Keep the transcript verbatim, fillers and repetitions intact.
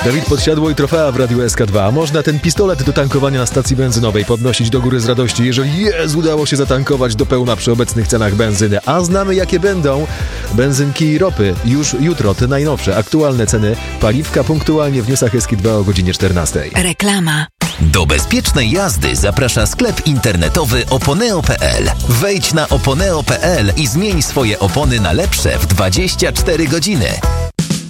Dawid Podsiadło i Trofea w Radiu S K dwa. Można ten pistolet do tankowania na stacji benzynowej podnosić do góry z radości, jeżeli jest, udało się zatankować do pełna przy obecnych cenach benzyny. A znamy jakie będą benzynki i ropy. Już jutro te najnowsze, aktualne ceny paliwka punktualnie w newsach S K dwa o godzinie czternastej. Reklama. Do bezpiecznej jazdy zaprasza sklep internetowy oponeo kropka p l. Wejdź na oponeo kropka p l i zmień swoje opony na lepsze w dwadzieścia cztery godziny.